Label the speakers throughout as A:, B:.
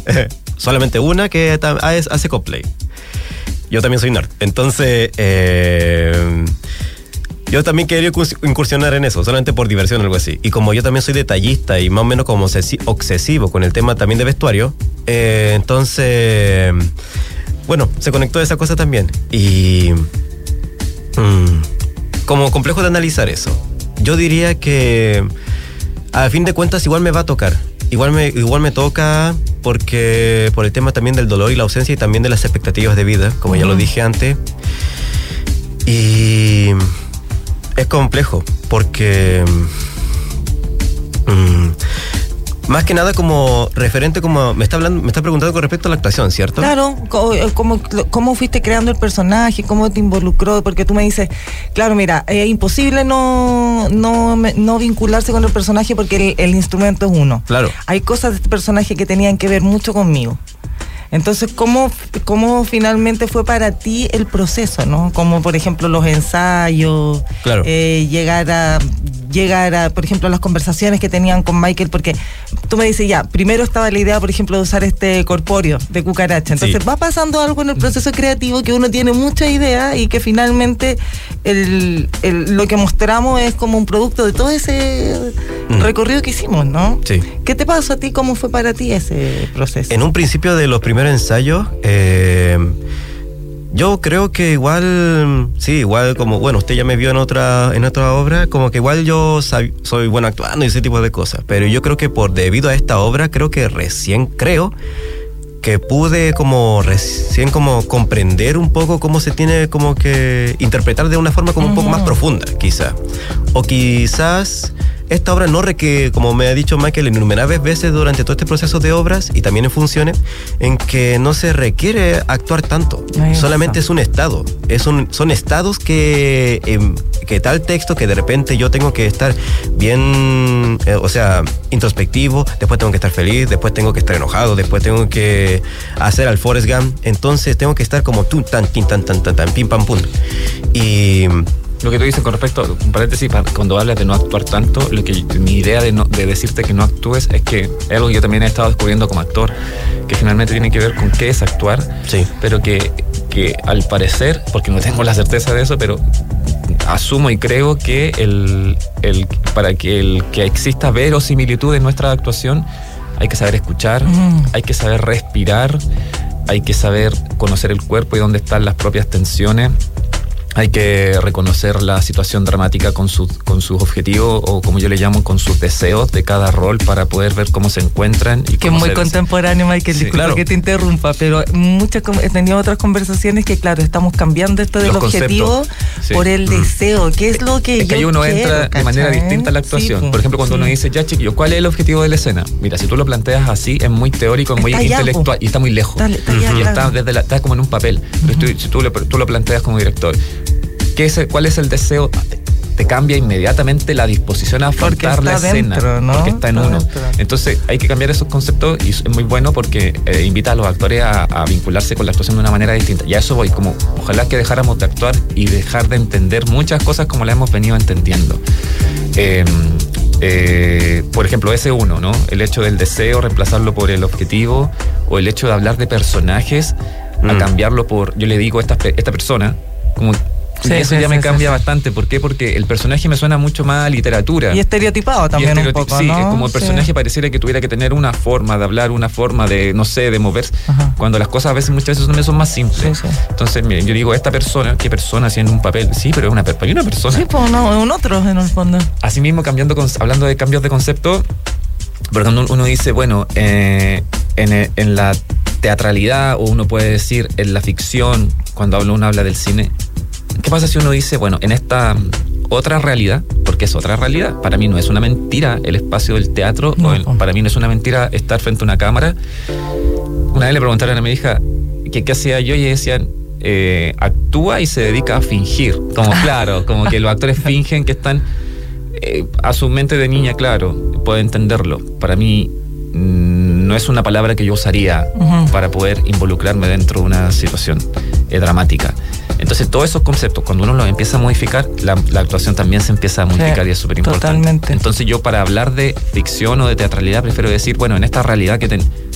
A: Solamente una que hace cosplay. Yo también soy nerd. Entonces, yo también quería incursionar en eso, solamente por diversión o algo así. Y como yo también soy detallista y más o menos como obsesivo con el tema también de vestuario, entonces, bueno, se conectó esa cosa también. Y como complejo de analizar eso, yo diría que a fin de cuentas igual me va a tocar. Igual me toca porque por el tema también del dolor y la ausencia y también de las expectativas de vida, como ya lo dije antes. Y es complejo porque más que nada como referente, como me está preguntando con respecto a la actuación, ¿cierto?
B: Claro, ¿cómo fuiste creando el personaje? ¿Cómo te involucró? Porque tú me dices, claro, mira, es imposible no vincularse con el personaje porque el instrumento es uno.
A: Claro.
B: Hay cosas de este personaje que tenían que ver mucho conmigo. Entonces, ¿cómo finalmente fue para ti el proceso, ¿no? Como, por ejemplo, los ensayos,
A: claro.
B: Llegar a, por ejemplo, las conversaciones que tenían con Michael, porque tú me dices, ya, primero estaba la idea, por ejemplo, de usar este corpóreo de cucaracha. Entonces, va pasando algo en el proceso creativo que uno tiene mucha idea y que finalmente lo que mostramos es como un producto de todo ese recorrido que hicimos, ¿no?
A: Sí.
B: ¿Qué te pasó a ti? ¿Cómo fue para ti ese proceso?
A: En un principio de los primeros ensayos, yo creo que igual como, bueno, usted ya me vio en otra obra, como que igual yo soy bueno actuando y ese tipo de cosas, pero yo creo que debido a esta obra, creo que pude como recién como comprender un poco cómo se tiene como que interpretar de una forma como un poco más profunda, quizá. O quizás esta obra no requiere, como me ha dicho Michael innumerables veces durante todo este proceso de obras y también en funciones, en que no se requiere actuar tanto. Solamente es un estado. Son estados que tal texto que de repente yo tengo que estar bien, introspectivo, después tengo que estar feliz, después tengo que estar enojado, después tengo que hacer al Forrest Gump. Entonces tengo que estar como tun, tan, tin, tan, tan, tan, tan, pim, pam, pum. Y
C: lo que tú dices con respecto, un paréntesis, cuando hablas de no actuar tanto, mi idea de decirte que no actúes es que es algo que yo también he estado descubriendo como actor, que finalmente tiene que ver con qué es actuar,
A: sí.
C: Pero que al parecer, porque no tengo la certeza de eso, pero asumo y creo que para que exista verosimilitud en nuestra actuación, hay que saber escuchar, hay que saber respirar, hay que saber conocer el cuerpo y dónde están las propias tensiones. Hay que reconocer la situación dramática con sus objetivos, o como yo le llamo, con sus deseos de cada rol, para poder ver cómo se encuentran. Y
B: que es muy contemporáneo, Michael, disculpa, claro, que te interrumpa, pero he tenido otras conversaciones que, claro, estamos cambiando esto del objetivo por el deseo. ¿Qué es lo que
C: es que ahí uno entra de manera distinta a la actuación? Sí, por ejemplo, cuando uno dice, ya chiquillo, ¿cuál es el objetivo de la escena? Mira, si tú lo planteas así, es muy teórico, es muy intelectual, y está muy lejos. Y está como en un papel. Pero si tú lo planteas como director, ¿cuál es el deseo? Te cambia inmediatamente la disposición a afrontar la escena, ¿no? Porque está en uno. Entonces hay que cambiar esos conceptos, y es muy bueno porque invita a los actores a vincularse con la actuación de una manera distinta. Y a eso voy, como ojalá que dejáramos de actuar y dejar de entender muchas cosas como las hemos venido entendiendo. Por ejemplo, ese uno, ¿no? El hecho del deseo, reemplazarlo por el objetivo, o el hecho de hablar de personajes, a cambiarlo por, yo le digo esta persona, como... eso ya me cambia bastante. ¿Por qué? Porque el personaje me suena mucho más a literatura.
B: Y estereotipado también un poco,
C: sí,
B: ¿no?
C: Es como el personaje pareciera que tuviera que tener una forma de hablar, una forma de, no sé, de moverse. Cuando las cosas muchas veces son más simples. Sí. Entonces, miren, yo digo, esta persona, ¿qué persona haciendo un papel? Sí, pero es una persona.
B: Sí, pues no, un otro en el fondo.
C: Asimismo, hablando de cambios de concepto, porque uno dice, bueno, en la teatralidad, o uno puede decir en la ficción, cuando uno habla del cine, ¿qué pasa si uno dice, bueno, en esta otra realidad, porque es otra realidad? Para mí no es una mentira el espacio del teatro, para mí no es una mentira estar frente a una cámara. Una vez le preguntaron a mi hija qué hacía yo, y decían, actúa y se dedica a fingir. Como claro, como que los actores fingen que están a su mente de niña, claro, puede entenderlo. Para mí no es una palabra que yo usaría para poder involucrarme dentro de una situación dramática. Entonces, todos esos conceptos, cuando uno los empieza a modificar, la actuación también se empieza a modificar, y es súper importante. Totalmente. Entonces, yo, para hablar de ficción o de teatralidad, prefiero decir, bueno, en esta realidad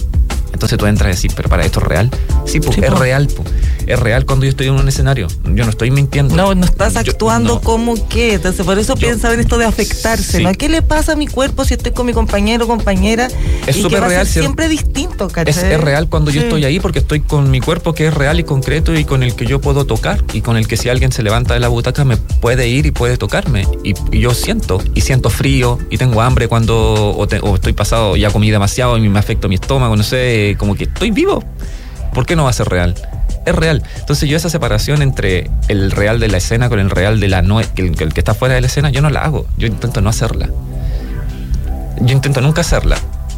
C: Entonces tú entras y decís, pero para esto es real. Sí, pues,
B: Sí,
C: es
B: po.
C: real, pues. Es real cuando yo estoy en un escenario. Yo no estoy mintiendo.
B: No estás actuando
C: no.
B: como que. Entonces, por eso piensa en esto de afectarse,
C: Sí.
B: ¿no? ¿Qué le pasa a mi cuerpo si estoy con mi compañero o compañera?
C: Es
B: y que
C: súper
B: va a
C: real,
B: ser
C: ¿cierto?
B: siempre distinto, ¿cachai?
C: Es real cuando yo
B: Sí.
C: estoy ahí porque estoy con mi cuerpo que es real y concreto y con el que yo puedo tocar y con el que si alguien se levanta de la butaca me puede ir y puede tocarme y yo siento frío y tengo hambre cuando o estoy pasado, ya comí demasiado y me afecta mi estómago, no sé, como que estoy vivo. ¿Por qué no va a ser real? Es real. Entonces yo esa separación entre el real de la escena con el real de la no, el que está fuera de la escena, yo no la hago. Yo intento no hacerla. Yo intento nunca hacerla.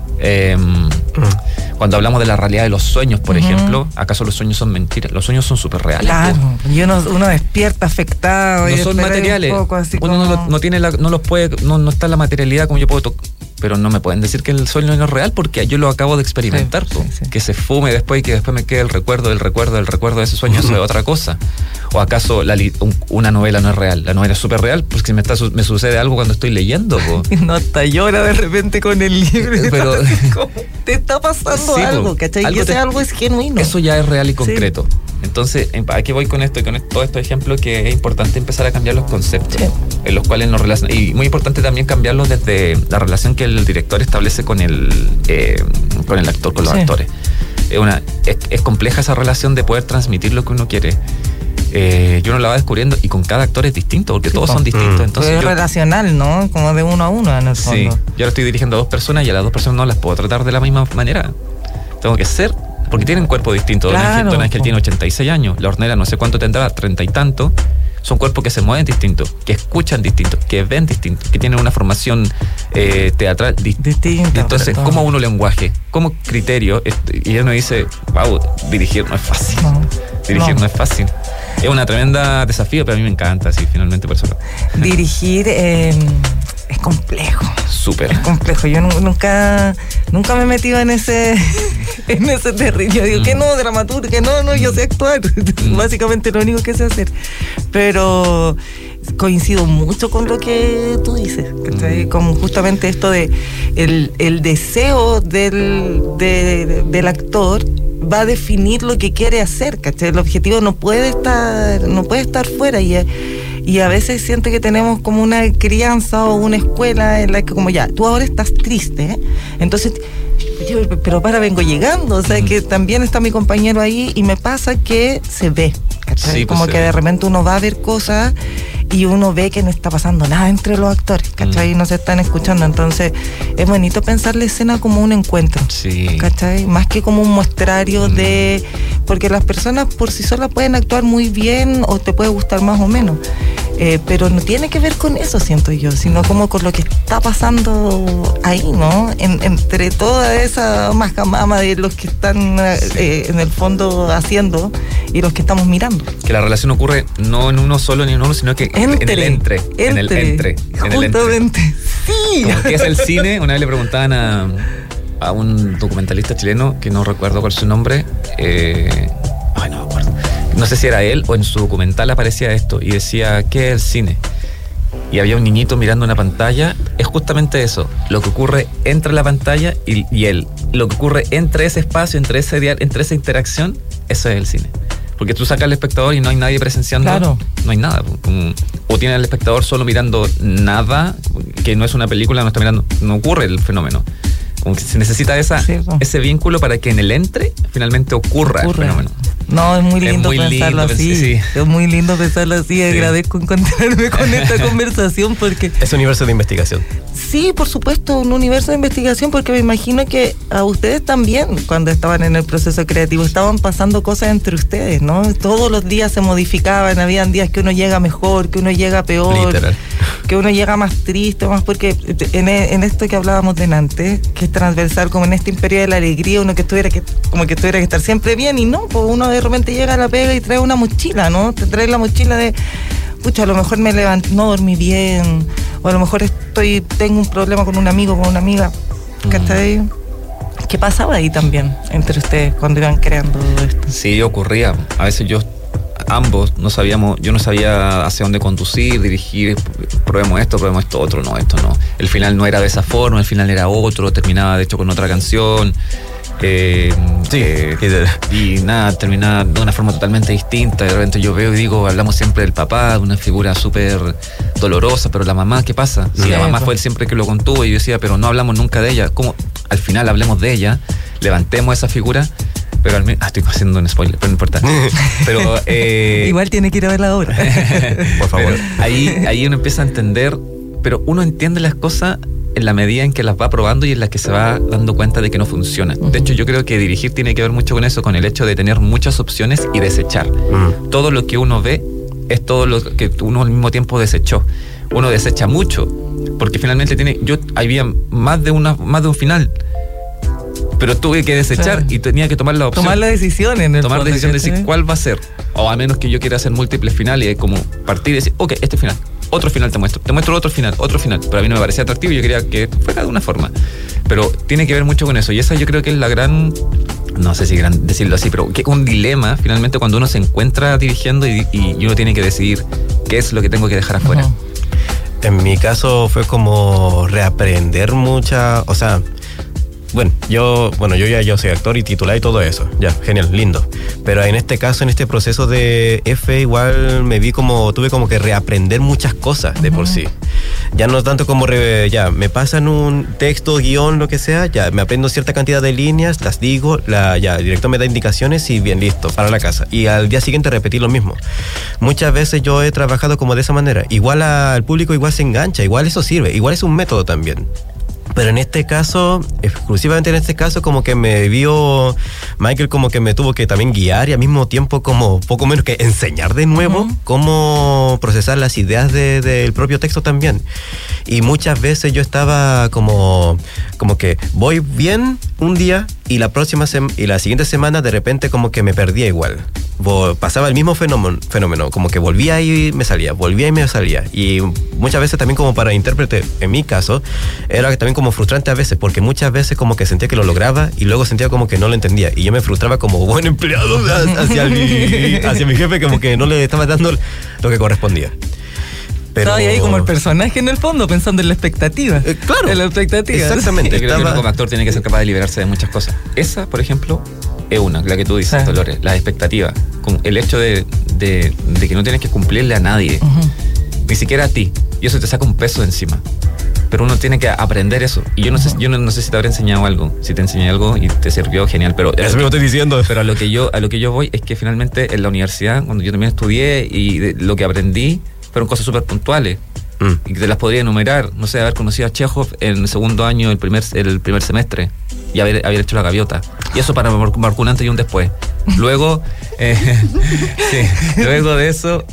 C: Cuando hablamos de la realidad de los sueños, por ejemplo, ¿acaso los sueños son mentiras? Los sueños son súper reales.
B: Claro,
C: Po.
B: y uno despierta afectado.
C: No
B: y
C: son
B: espera
C: materiales.
B: un poco, así
C: Uno
B: como...
C: no tiene no los puede, no está en la materialidad como yo puedo tocar. Pero no me pueden decir que el sueño no es real porque yo lo acabo de experimentar.
B: Sí, sí.
C: Que se fume después y que después me quede el recuerdo de ese sueño, eso es otra cosa. ¿O acaso una novela no es real? La novela es súper real porque me sucede algo cuando estoy leyendo. Po.
B: Y no hasta llora de repente con el libro.
C: Pero
B: te está pasando
C: sí,
B: algo, ¿cachai? Y ese algo es genuino.
C: Eso ya es real y concreto. Entonces, ¿a qué voy con esto? Y con todos estos ejemplos que es importante empezar a cambiar los conceptos en los cuales nos relacionamos. Y muy importante también cambiarlos desde la relación que el director establece con el actor, con los actores. Es compleja esa relación de poder transmitir lo que uno quiere. Yo no la va descubriendo y con cada actor es distinto porque todos son distintos. Entonces
B: es relacional, ¿no? Como de uno a uno en el fondo.
C: Sí, yo ahora estoy dirigiendo a 2 personas y a las 2 personas no las puedo tratar de la misma manera. Tengo que ser, porque tienen cuerpo distinto.
B: Claro.
C: Don Ángel tiene 86 años, la Ornella no sé cuánto tendrá, 30 y tanto. Son cuerpos que se mueven distinto, que escuchan distinto, que ven distinto, que tienen una formación teatral distinta. Entonces, ¿cómo uno lenguaje? ¿Cómo criterio? Y uno dice, wow, dirigir no es fácil. Dirigir no es fácil. Es una tremenda desafío, pero a mí me encanta, sí, finalmente por eso.
B: Dirigir es complejo.
C: Súper.
B: Es complejo. Yo nunca me he metido en ese territorio. Yo digo que no, dramaturgia, no, yo sé actuar. Básicamente lo único que sé hacer. Pero coincido mucho con lo que tú dices, ¿cachai? Como justamente esto de el deseo del actor va a definir lo que quiere hacer, ¿cachai? El objetivo no puede estar fuera y a veces siento que tenemos como una crianza o una escuela en la que como ya, tú ahora estás triste, ¿eh? Entonces, pero vengo llegando, o sea, que también está mi compañero ahí y me pasa que se ve, ¿cachai?
C: Sí, pues
B: como que de repente uno va a ver cosas y uno ve que no está pasando nada entre los actores, ¿cachai? Y no se están escuchando, entonces es bonito pensar la escena como un encuentro,
C: sí.
B: ¿cachai? Más que como un muestrario de... Porque las personas por sí solas pueden actuar muy bien o te puede gustar más o menos, pero no tiene que ver con eso, siento yo, sino como con lo que está pasando ahí, ¿no? Entre toda esa mascamama de los que están en el fondo haciendo y los que estamos mirando.
C: Que la relación ocurre no en uno solo ni en uno, sino que en el entre.
B: Justamente. Sí.
C: Como que es el cine. Una vez le preguntaban a un documentalista chileno, que no recuerdo cuál es su nombre, no me acuerdo. No sé si era él o en su documental aparecía esto y decía, ¿qué es el cine? Y había un niñito mirando una pantalla. Es justamente eso, lo que ocurre entre la pantalla y él. Lo que ocurre entre ese espacio, entre esa interacción, eso es el cine. Porque tú sacas al espectador y no hay nadie presenciando. Claro. No hay nada. O tiene al espectador solo mirando nada, que no es una película, no está mirando, no ocurre el fenómeno. Como que se necesita ese vínculo para que en el entre finalmente ocurra el fenómeno.
B: No, es muy lindo pensarlo así. Sí. Es muy lindo pensarlo así. Sí. Agradezco encontrarme con esta conversación porque...
A: Es un universo de investigación.
B: Sí, por supuesto, un universo de investigación, porque me imagino que a ustedes también, cuando estaban en el proceso creativo, estaban pasando cosas entre ustedes, ¿no? Todos los días se modificaban, habían días que uno llega mejor, que uno llega peor, literal, que uno llega más triste, más porque en esto que hablábamos delante, que es transversal, como en este imperio de la alegría, uno que tuviera que estar siempre bien, y no, pues uno de repente llega a la pega y trae una mochila, ¿no? Te trae la mochila de... Pucha, a lo mejor me levanté, no dormí bien, o a lo mejor tengo un problema con un amigo, con una amiga, ¿cachai? ¿Qué pasaba ahí también entre ustedes cuando iban creando esto?
C: Sí, ocurría. A veces ambos no sabíamos, yo no sabía hacia dónde conducir, dirigir, probemos esto, otro, no, esto no. El final no era de esa forma, el final era otro, terminaba de hecho con otra canción. y nada, terminaba de una forma totalmente distinta. De repente yo veo y digo, hablamos siempre del papá, una figura súper dolorosa, pero la mamá, ¿qué pasa? Si la mamá fue siempre que lo contuvo, y yo decía, pero no hablamos nunca de ella. ¿Cómo? Al final hablemos de ella, levantemos esa figura. Pero estoy haciendo un spoiler, pero no importa. Pero,
B: igual tiene que ir a verla ahora.
C: Por favor. Ahí uno empieza a entender, pero uno entiende las cosas en la medida en que las va probando y en las que se va dando cuenta de que no funcionan. De hecho, yo creo que dirigir tiene que ver mucho con eso, con el hecho de tener muchas opciones y desechar. Todo lo que uno ve es todo lo que uno al mismo tiempo desechó. Uno desecha mucho, porque finalmente había más de un final. Pero tuve que desechar y tenía que tomar la opción.
B: Tomar la decisión en el
C: Tomar la
B: fondo,
C: decisión de decir cuál va a ser. O a menos que yo quiera hacer múltiples finales, y como partir y decir, ok, este final, otro final te muestro otro final. Pero a mí no me parecía atractivo y yo quería que fuera de una forma. Pero tiene que ver mucho con eso. Y esa yo creo que es la gran, no sé si gran decirlo así, pero que un dilema finalmente cuando uno se encuentra dirigiendo y uno tiene que decidir qué es lo que tengo que dejar afuera.
A: En mi caso fue como reaprender o sea, yo soy actor y titular y todo eso. Ya, genial, lindo. Pero en este caso, en este proceso de F, igual tuve como que reaprender muchas cosas de por sí. Ya no tanto como me pasan un texto, guión, lo que sea, ya me aprendo cierta cantidad de líneas, las digo, el director me da indicaciones y bien, listo, para la casa. Y al día siguiente repetir lo mismo. Muchas veces yo he trabajado como de esa manera. Igual al público igual se engancha, igual eso sirve, igual es un método también. Pero en este caso, exclusivamente en este caso, como que me vio Michael, como que me tuvo que también guiar y al mismo tiempo como poco menos que enseñar de nuevo cómo procesar las ideas del propio texto también. Y muchas veces yo estaba como que voy bien un día y la siguiente semana de repente como que me perdía igual. Pasaba el mismo fenómeno, como que volvía y me salía. Y muchas veces también como para intérprete, en mi caso, era también como frustrante a veces, porque muchas veces como que sentía que lo lograba y luego sentía como que no lo entendía. Y yo me frustraba como buen empleado hacia mi jefe, como que no le estaba dando lo que correspondía. Pero...
B: Estaba ahí como el personaje en el fondo, pensando en la expectativa.
A: Claro.
B: En la expectativa.
A: Exactamente.
C: Yo creo que uno como actor tiene que ser capaz de liberarse de muchas cosas. Esa, por ejemplo, es una, la que tú dices, Dolores, la expectativa. Con el hecho de que no tienes que cumplirle a nadie, ni siquiera a ti. Y eso te saca un peso de encima. Pero uno tiene que aprender eso. Y yo no sé si te habré enseñado algo. Si te enseñé algo y te sirvió, genial. Pero
A: eso mismo estoy diciendo.
C: Pero a lo que yo voy es que finalmente en la universidad, cuando yo también estudié y lo que aprendí, fueron cosas súper puntuales y que te las podría enumerar. No sé, haber conocido a Chekhov en el segundo año, el primer semestre, y haber hecho La Gaviota. Y eso para marcó un antes y un después. Luego, luego de eso,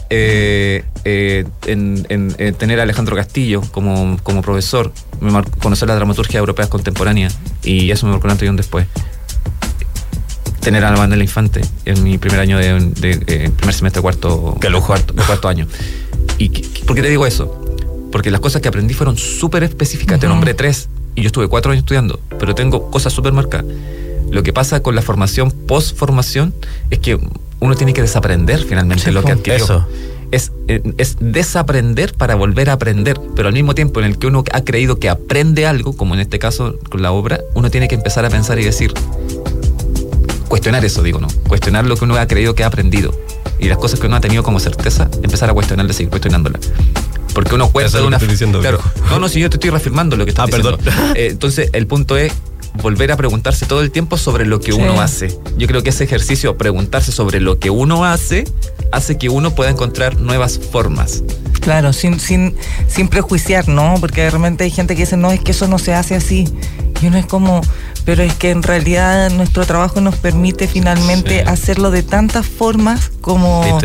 C: tener a Alejandro Castillo como profesor, conocer la dramaturgia europea contemporánea, y eso me marcó un antes y un después. Tener a la Manuela Infante en mi primer año de primer semestre, cuarto año. ¿Y por qué te digo eso? Porque las cosas que aprendí fueron súper específicas. Te nombré 3 y yo estuve 4 años estudiando, pero tengo cosas súper marcadas. Lo que pasa con la formación, post-formación, es que uno tiene que desaprender finalmente lo que adquirió.
A: Eso.
C: Es desaprender para volver a aprender, pero al mismo tiempo en el que uno ha creído que aprende algo, como en este caso con la obra, uno tiene que empezar a pensar y decir, cuestionar eso, cuestionar lo que uno ha creído que ha aprendido. Y las cosas que uno ha tenido como certeza, empezar a cuestionarla, seguir cuestionándola. Porque uno cuenta de una... Claro. No, si yo te estoy reafirmando lo que estás diciendo. Perdón. Entonces, el punto es volver a preguntarse todo el tiempo sobre lo que uno hace. Yo creo que ese ejercicio, preguntarse sobre lo que uno hace que uno pueda encontrar nuevas formas.
B: Claro, sin prejuiciar, ¿no? Porque de repente hay gente que dice, no, es que eso no se hace así. Y uno es como, pero es que en realidad nuestro trabajo nos permite finalmente hacerlo de tantas formas como...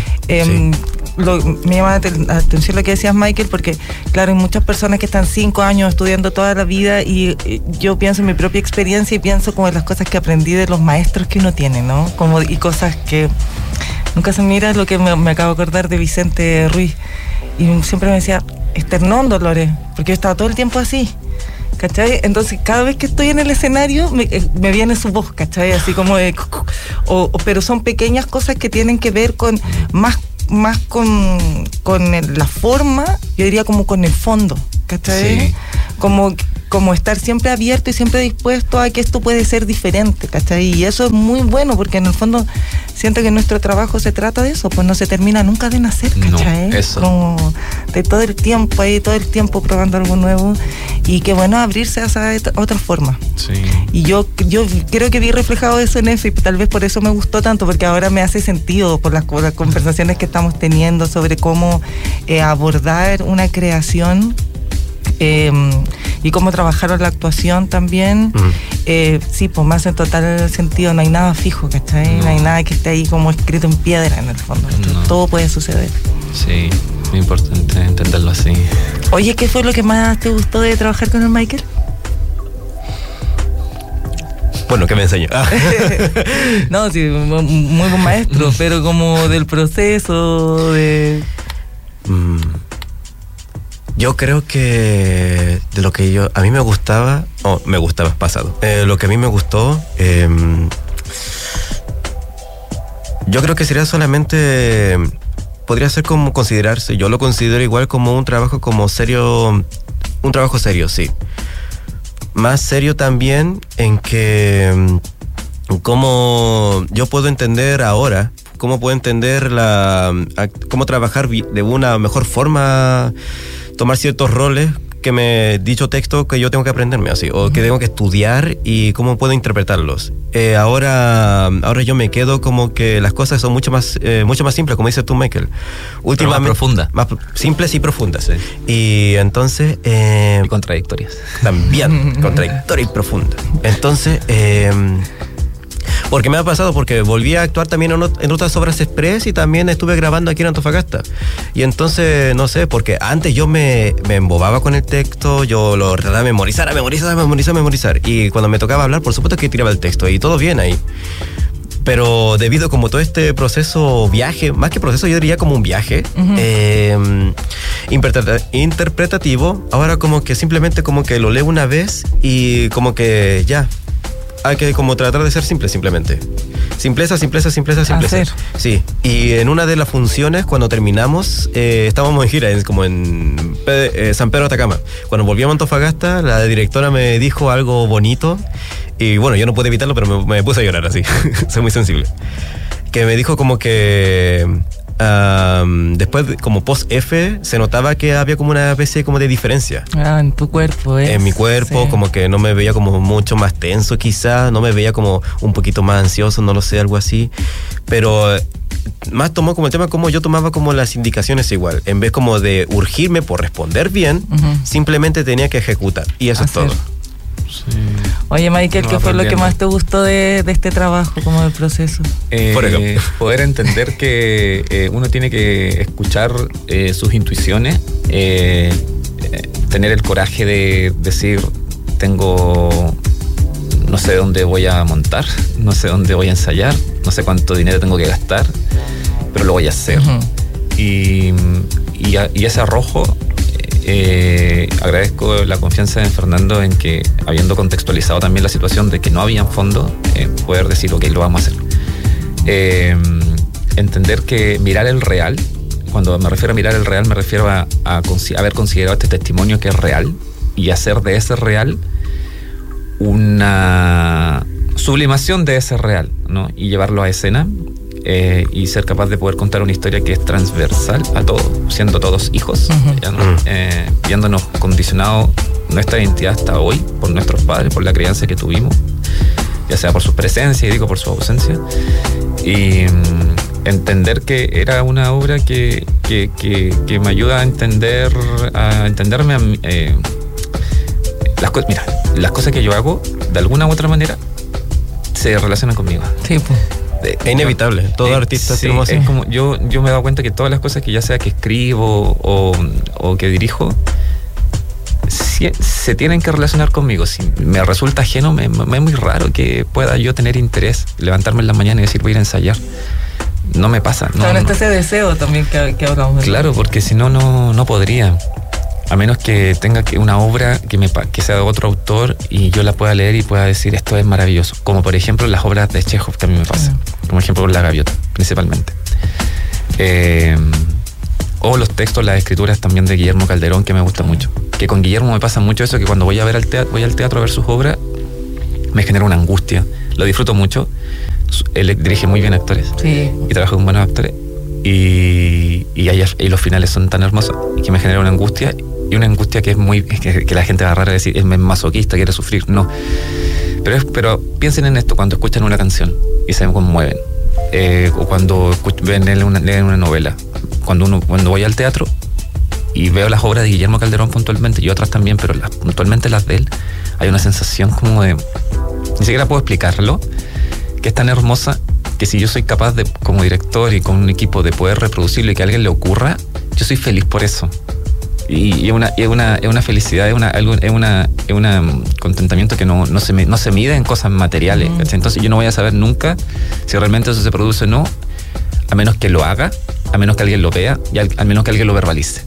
B: me llama la atención lo que decías, Michael, porque claro, hay muchas personas que están 5 años estudiando toda la vida, y yo pienso en mi propia experiencia y pienso como en las cosas que aprendí de los maestros que uno tiene, ¿no? Y cosas que nunca se mira. Lo que me acabo de acordar de Vicente Ruiz, y siempre me decía, esternón, Dolores, porque yo estaba todo el tiempo así, ¿cachai? Entonces cada vez que estoy en el escenario me viene su voz, ¿cachai? Así como de... pero son pequeñas cosas que tienen que ver con más con la forma, yo diría como con el fondo, ¿cachai? Sí. Como como estar siempre abierto y siempre dispuesto a que esto puede ser diferente, ¿cachai? Y eso es muy bueno, porque en el fondo siento que nuestro trabajo se trata de eso, pues no se termina nunca de nacer, ¿cachai?
C: No, eso.
B: Como de todo el tiempo ahí, todo el tiempo probando algo nuevo, y qué bueno abrirse a esa otra forma.
C: Sí.
B: Y yo creo que vi reflejado eso en eso, y tal vez por eso me gustó tanto, porque ahora me hace sentido por las conversaciones que estamos teniendo sobre cómo abordar una creación y cómo trabajaron la actuación también. Sí, pues me hace total sentido. No hay nada fijo, ¿cachai? No hay nada que esté ahí como escrito en piedra en el fondo.
C: No.
B: Todo puede suceder.
C: Sí, muy importante entenderlo así.
B: Oye, ¿qué fue lo que más te gustó de trabajar con el Michael?
A: Bueno, ¿qué me enseñó?
B: No, sí, muy buen maestro, pero como del proceso, de...
A: Yo creo que de lo que a mí me gustaba, pasado. Lo que a mí me gustó, yo creo que sería solamente, podría ser como considerarse, yo lo considero igual como un trabajo como serio, un trabajo serio, sí. Más serio también en que cómo yo puedo entender ahora, cómo puedo entender cómo trabajar de una mejor forma, tomar ciertos roles que dicho texto que yo tengo que aprenderme así, o que tengo que estudiar y cómo puedo interpretarlos. Ahora yo me quedo como que las cosas son mucho más simples, como dices tú, Michael. Últimamente,
C: más profundas.
A: Más simples y profundas.
C: Sí.
A: Y entonces...
C: y contradictorias.
A: También, contradictorias y profundas. Entonces... porque me ha pasado, porque volví a actuar también en otras obras express y también estuve grabando aquí en Antofagasta. Y entonces, no sé, porque antes yo me embobaba con el texto, yo lo trataba de memorizar. Y cuando me tocaba hablar, por supuesto que tiraba el texto y todo bien ahí. Pero debido como todo este proceso viaje, más que proceso yo diría como un viaje interpretativo, ahora como que simplemente como que lo leo una vez y como que ya... Hay que como tratar de ser simple, simplemente. Simpleza.
B: Hacer.
A: Sí. Y en una de las funciones, cuando terminamos, estábamos en gira, como en San Pedro Atacama. Cuando volvíamos a Antofagasta, la directora me dijo algo bonito. Y bueno, yo no pude evitarlo, pero me puse a llorar así. Soy muy sensible. Que me dijo como que... después, como post-F, se notaba que había como una especie como de diferencia.
B: En tu cuerpo,
A: En mi cuerpo, sí. Como que no me veía como mucho más tenso quizás, no me veía como un poquito más ansioso, no lo sé, algo así. Pero más tomó como el tema como yo tomaba como las indicaciones igual. En vez como de urgirme por responder bien, simplemente tenía que ejecutar. Y eso
B: hacer.
A: Es todo.
B: Sí. Oye, Michael, ¿qué fue lo que más te gustó de este trabajo, como del proceso?
C: Poder entender que uno tiene que escuchar sus intuiciones, tener el coraje de decir, no sé dónde voy a montar, no sé dónde voy a ensayar, no sé cuánto dinero tengo que gastar, pero lo voy a hacer. Y ese arrojo... agradezco la confianza de Fernando en que, habiendo contextualizado también la situación de que no había fondo, poder decir, ok, lo vamos a hacer. Entender que mirar el real, cuando me refiero a mirar el real, me refiero a haber considerado este testimonio que es real y hacer de ese real una sublimación de ese real, ¿no? Y llevarlo a escena. Y ser capaz de poder contar una historia que es transversal a todos, siendo todos hijos, ¿ya no? Viéndonos condicionado nuestra identidad hasta hoy por nuestros padres, por la crianza que tuvimos, ya sea por su presencia y digo por su ausencia, y entender que era una obra que me ayuda a entenderme a mí, las cosas que yo hago de alguna u otra manera se relacionan conmigo.
B: Sí, pues.
A: Es inevitable, todo artista
C: sí,
A: así.
C: Es como yo me he dado cuenta que todas las cosas que ya sea que escribo o que dirijo se tienen que relacionar conmigo. Si me resulta ajeno, me es muy raro que pueda yo tener interés, levantarme en la mañana y decir voy a ir a ensayar. No me pasa.
B: Claro, está ese deseo también que hablamos.
C: Claro, porque si no podría. A menos que tenga una obra que sea de otro autor y yo la pueda leer y pueda decir esto es maravilloso. Como por ejemplo las obras de Chekhov, que a mí me pasa. Como ejemplo con La Gaviota, principalmente. O los textos, las escrituras también de Guillermo Calderón, que me gusta mucho. que con Guillermo me pasa mucho eso, que cuando voy al teatro a ver sus obras, me genera una angustia. Lo disfruto mucho. Él dirige muy bien actores.
B: Sí.
C: Y trabaja con buenos actores. Y los finales son tan hermosos que me genera una angustia. Y una angustia que es que la gente va a agarrar a decir, es masoquista, quiere sufrir. No. Pero piensen en esto cuando escuchan una canción y se conmueven. O cuando leen una novela. Cuando voy al teatro y veo las obras de Guillermo Calderón puntualmente, y otras también, pero puntualmente las de él, hay una sensación como de... Ni siquiera puedo explicarlo, que es tan hermosa que si yo soy capaz de, como director y con un equipo, de poder reproducirlo y que a alguien le ocurra, yo soy feliz por eso. Y es una felicidad, es un contentamiento que no se mide en cosas materiales. Entonces yo no voy a saber nunca si realmente eso se produce o no, a menos que lo haga, a menos que alguien lo vea y al menos que alguien lo verbalice.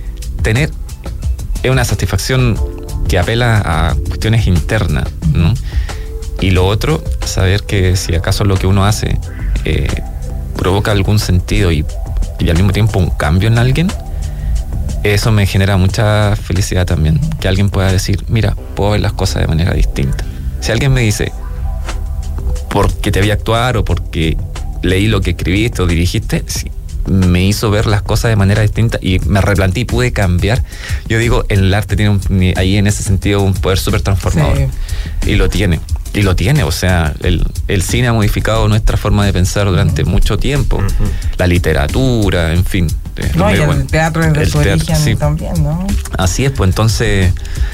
C: Es una satisfacción que apela a cuestiones internas, ¿no? Y lo otro, saber que si acaso lo que uno hace provoca algún sentido y al mismo tiempo un cambio en alguien, eso me genera mucha felicidad también. Que alguien pueda decir, mira, puedo ver las cosas de manera distinta. Si alguien me dice, porque te vi actuar o porque leí lo que escribiste o dirigiste, sí, me hizo ver las cosas de manera distinta y me replanteé y pude cambiar. Yo digo, el arte tiene ahí en ese sentido un poder súper transformador. Sí. Y lo tiene, o sea, el cine ha modificado nuestra forma de pensar durante mucho tiempo. La literatura, en fin.
B: No, y el teatro desde su origen, sí, también, ¿no?
C: Así es, pues entonces...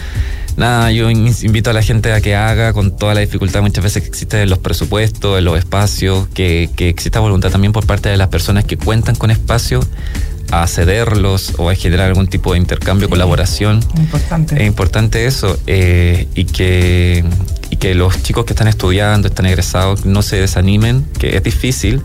C: Nada, yo invito a la gente a que haga, con toda la dificultad muchas veces que existe en los presupuestos, en los espacios, que exista voluntad también por parte de las personas que cuentan con espacios, a cederlos o a generar algún tipo de intercambio, sí, colaboración.
B: Importante.
C: Es importante eso, y que los chicos que están estudiando, están egresados, no se desanimen, que es difícil,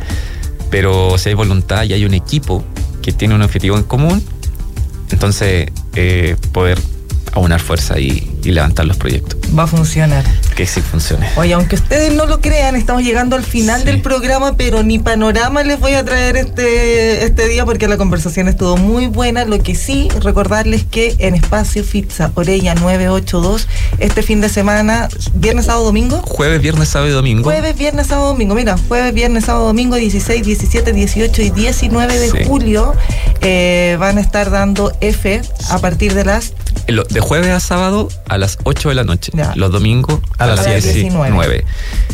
C: pero si hay voluntad y hay un equipo que tiene un objetivo en común, entonces poder aunar fuerza y levantar los proyectos.
B: Va a funcionar.
C: Que sí funcione.
B: Oye, aunque ustedes no lo crean, estamos llegando al final del programa, pero ni panorama les voy a traer este día porque la conversación estuvo muy buena. Lo que sí, recordarles que en Espacio Fitza, Orella 982, este fin de semana, viernes, sábado, domingo.
C: Jueves, viernes, sábado y domingo.
B: Jueves, viernes, sábado, domingo. Mira, jueves, viernes, sábado, domingo, 16, 17, 18 y 19 de julio van a estar dando F a partir de las...
C: De jueves a sábado a las 8 de la noche. Ya. Los domingos a las 19.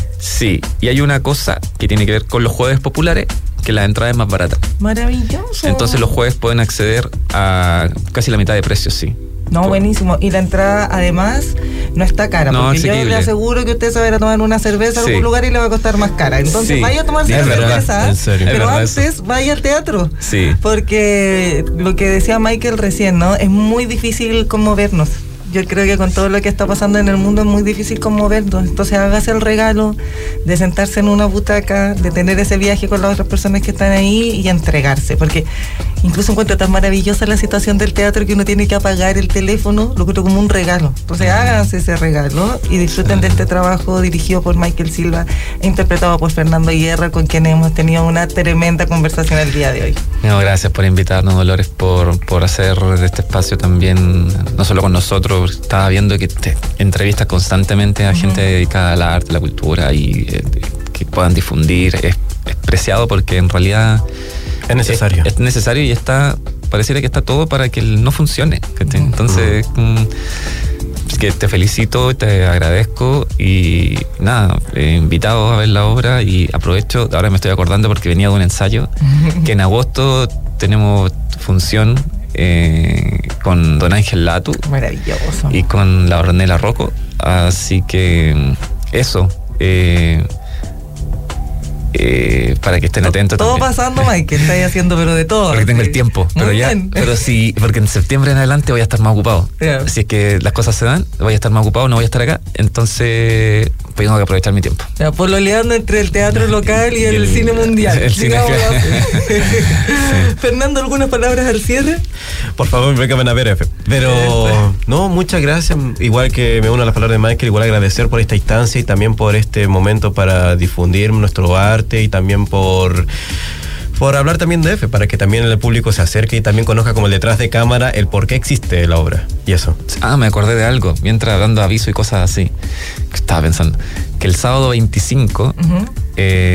C: Sí, y hay una cosa que tiene que ver con los jueves populares, que la entrada es más barata.
B: Maravilloso.
C: Entonces los jueves pueden acceder a casi la mitad de precio, sí.
B: No, buenísimo. Y la entrada, además, no está cara. No, porque asequible. Yo le aseguro que usted se va a ir a tomar una cerveza a algún lugar y le va a costar más cara. Entonces vaya a tomarse la cerveza, en serio. Pero antes vaya al teatro.
C: Sí.
B: Porque lo que decía Michael recién, ¿no? Es muy difícil conmovernos. Yo creo que con todo lo que está pasando en el mundo es muy difícil conmovernos. Entonces hágase el regalo de sentarse en una butaca, de tener ese viaje con las otras personas que están ahí y entregarse. Porque incluso encuentro tan maravillosa la situación del teatro que uno tiene que apagar el teléfono, lo encuentro como un regalo. Entonces háganse ese regalo y disfruten de este trabajo dirigido por Michael Silva e interpretado por Fernando Guerra, con quien hemos tenido una tremenda conversación el día de hoy.
C: No, gracias por invitarnos, Dolores, por hacer de este espacio también, no solo con nosotros. Estaba viendo que te entrevistas constantemente a gente dedicada al arte, a la cultura, y que puedan difundir. Es preciado porque en realidad
A: es necesario.
C: Es necesario y pareciera que está todo para que no funcione. Entonces, que te felicito, te agradezco y nada, invitado a ver la obra. Y aprovecho, ahora me estoy acordando porque venía de un ensayo, que en agosto tenemos función con Don Ángel Latu.
B: Maravilloso.
C: Y con la Ornella Rocco. Así que eso, para que estén atentos.
B: Todo
C: también.
B: Pasando, Mike, estáis haciendo pero de todo.
C: Porque tengo el tiempo,
B: pero
C: pero sí, porque en septiembre en adelante voy a estar más ocupado. Yeah. Si es que las cosas se dan, voy a estar más ocupado, no voy a estar acá, entonces tengo que aprovechar mi tiempo.
B: Ya, pololeando entre el teatro local y el cine mundial.
C: El cine.
B: Sí. Fernando, ¿algunas palabras al cierre?
A: Por favor, vengan a ver, pero no, muchas gracias. Igual que me uno a las palabras de Michael, igual agradecer por esta instancia y también por este momento para difundir nuestro arte y también por por hablar también de F, para que también el público se acerque y también conozca como el detrás de cámara el por qué existe la obra. Y eso.
C: Me acordé de algo, mientras dando aviso y cosas así. Estaba pensando que el sábado 25